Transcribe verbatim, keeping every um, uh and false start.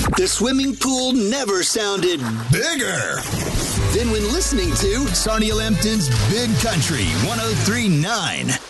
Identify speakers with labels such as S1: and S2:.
S1: The swimming pool never sounded bigger than when listening to Sonia Lampton's Big Country one oh three point nine.